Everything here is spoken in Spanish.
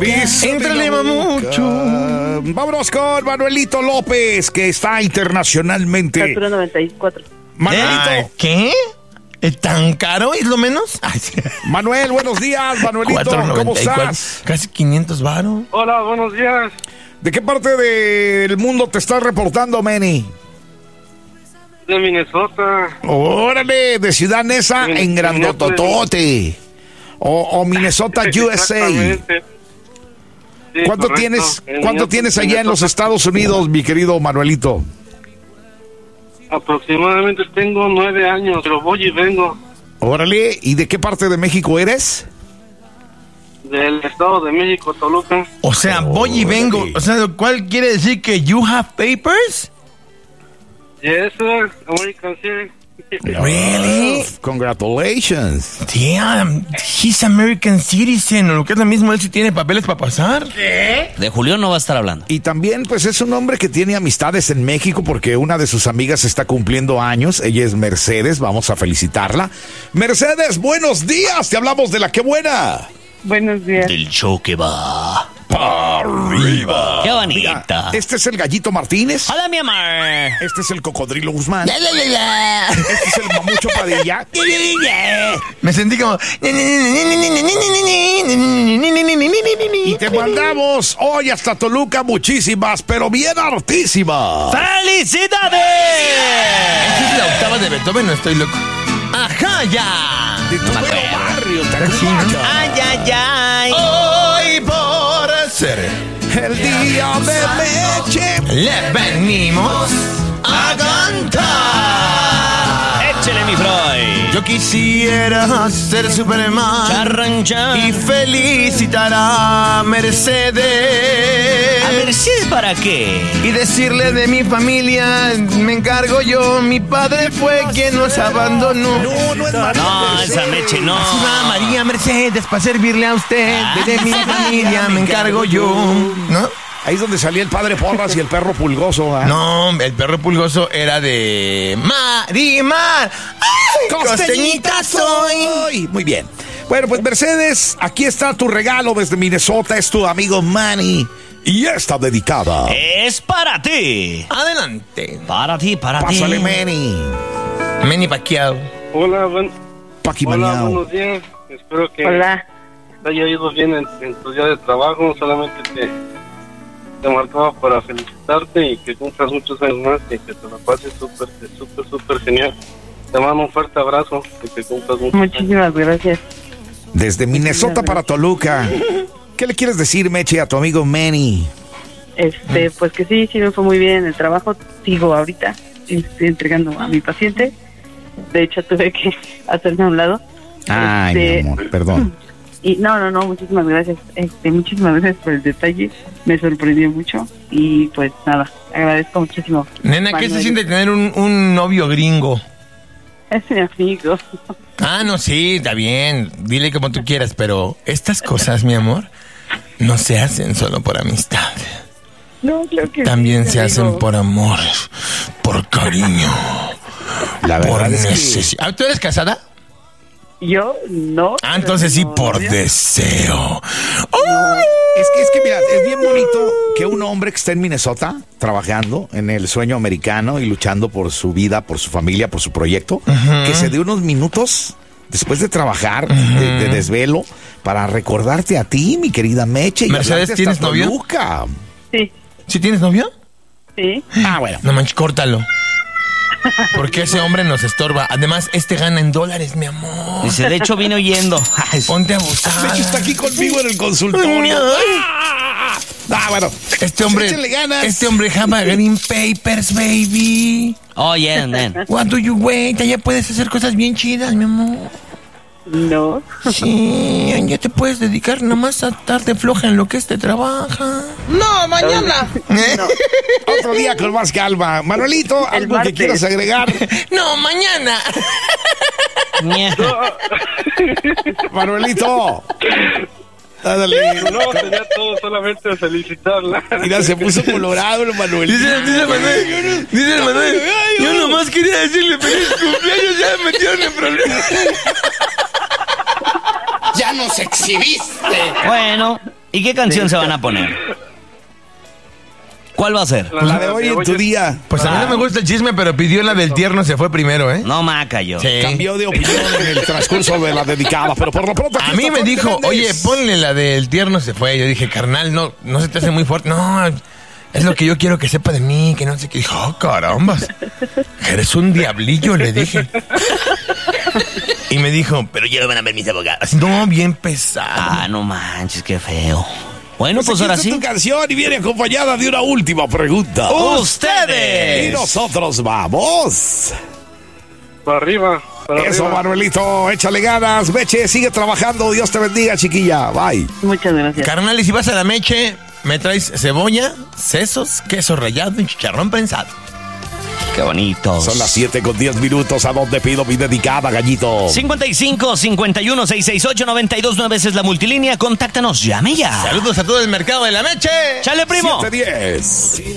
Éntrale, mamucho. Vámonos con Manuelito López, que está internacionalmente. Altura 94. Manuelito. ¿Qué? ¿Es tan caro? ¿Es lo menos? Ay, sí. Manuel, buenos días, Manuelito. ¿Cómo 4.94, estás? Casi 500 varos. Hola, buenos días. ¿De qué parte del mundo te estás reportando, Manny? De Minnesota. Órale, de Ciudad Neza en Grandototote. O Minnesota, USA. Exactamente. Sí, ¿Cuánto correcto. tienes allá en los Estados Unidos, mi querido Manuelito? Aproximadamente tengo 9 años, pero voy y vengo Órale, ¿y de qué parte de México eres? del Estado de México, Toluca. O sea, voy y vengo. O sea, ¿cuál quiere decir que you have papers? Yes, sir. American City. Really? Congratulations. Damn, he's American citizen. O lo que es lo mismo, él sí tiene papeles para pasar. De Julián no va a estar hablando. Y también, pues, es un hombre que tiene amistades en México porque una de sus amigas está cumpliendo años. Ella es Mercedes, vamos a felicitarla. Mercedes, buenos días, te hablamos de La Qué Buena. Buenos días. Del show que va Arriba. ¡Qué bonita! Este es el Gallito Martínez. ¡Hola, mi amor! Este es el Cocodrilo Guzmán. Este es el Mamucho Padilla. Me sentí como... Y te mandamos hoy hasta Toluca muchísimas, pero bien hartísimas. ¡Felicidades! ¿Esta es la octava de Beethoven? No estoy loco. ¡Ajá, ya! De tu No me buen acuerdo. barrio, Sí, ¿no? ¡Ay, ay, ay! Hoy por ser el día de Meche. le venimos a cantar. ¡Échale, mi Freud! Yo quisiera ser Superman Charrancha. y felicitar a Mercedes. A ver, ¿sí es para qué? Y decirle de mi familia, me encargo yo, mi padre fue quien nos abandonó. No es María No, Mercedes. esa Meche no. Así va María Mercedes para servirle a usted. De mi familia me encargo yo. ¿No? Ahí es donde salía el padre Porras y el perro Pulgoso. ¿Ah? No, el perro pulgoso era de Marimar. ¡Ay, costeñita soy! Muy bien. Bueno, pues Mercedes, aquí está tu regalo desde Minnesota. Es tu amigo Manny. Y está dedicada. Es para ti. Adelante. Para ti, para Pásale, ti. Manny. Manny Pacquiao. Hola, Paqui hola, Mañao. buenos días. Espero que Hola. te haya ido bien en tu día de trabajo. Solamente te marcaba para felicitarte y que cumplas muchos años más y que te la pases súper genial. Te mando un fuerte abrazo y que cumplas muchos años. Muchísimas gracias. Desde Minnesota para Toluca. ¿Qué le quieres decir, Meche, a tu amigo Manny? Pues que sí me fue muy bien en el trabajo. Sigo ahorita. Estoy entregando a mi paciente. De hecho, tuve que hacerme a un lado. Ay, mi amor, perdón. Y no, muchísimas gracias. Muchísimas gracias por el detalle. Me sorprendió mucho. Y pues nada, agradezco muchísimo. Nena, ¿qué se Manuel. siente tener un novio gringo? Es mi amigo. Ah, no, sí, está bien. Dile como tú quieras, pero estas cosas, mi amor, no se hacen solo por amistad. No, creo que También sí, se hacen amigo. por amor, por cariño, La por verdad es que... necesidad. ¿Tú eres casada? Yo no. Ah, entonces sí, no, por ¿no? deseo. Es que mira, es bien bonito que un hombre que está en Minnesota trabajando en el sueño americano y luchando por su vida, por su familia, por su proyecto, que se dé unos minutos después de trabajar, de desvelo, para recordarte a ti, mi querida Meche. Y Mercedes, hablarte ¿tienes hasta novio? Toluca. Sí, ¿Sí tienes novio? sí. Ah, bueno. No manches, córtalo. Porque ese hombre nos estorba. Además, gana en dólares, mi amor. Dice, de hecho, vine oyendo. Ponte abusada. Meche está aquí conmigo en el consultorio. Bueno. Este hombre, Échenle ganas. este hombre have a green papers, baby. Oh, yeah, man. What do you wait? Ya puedes hacer cosas bien chidas, mi amor. No. Sí, ya te puedes dedicar nomás a darte floja en lo que trabaja. No. Otro día con más calma. Manuelito, El algo que martes. quieras agregar. No, mañana. Ñe. Manuelito. Dale. No, sería todo, solamente felicitarla. Mira, se puso colorado el Manuelito. Dice el Manuel, yo nomás quería decirle feliz cumpleaños, ya me metieron en problemas. Bueno, ¿Y qué canción se van a poner? ¿Cuál va a ser? La de hoy en tu día. Pues a mí no me gusta el chisme, pero pidió la del tierno se fue primero, ¿eh? No, maca yo. Sí. Cambió de opinión en el transcurso de la dedicada, pero por lo pronto... A mí me dijo, oye, ponle la del tierno se fue. Yo dije, carnal, no se te hace muy fuerte. No, es lo que yo quiero que sepa de mí, que no sé qué. Dijo, oh, carambas, eres un diablillo, le dije. Y me dijo, pero ya lo van a ver mis abogados. Así, no, bien pesado. Ah, no manches, qué feo. Bueno, pues aquí ahora está sí. tu canción y viene acompañada de una última pregunta. ¡Ustedes! Y nosotros vamos. Para arriba. Eso, Manuelito, échale ganas. Meche, sigue trabajando. Dios te bendiga, chiquilla. Bye. Muchas gracias. Carnal, y si vas a la Meche, me traes cebolla, sesos, queso rallado y chicharrón prensado. Qué bonito. Son las 7:10. ¿A dónde pido mi dedicada, gallito? 55 51 668 929 es la multilínea. Contáctanos, llame ya. Saludos a todo el mercado de la Meche. ¡Chale, primo! 7:10.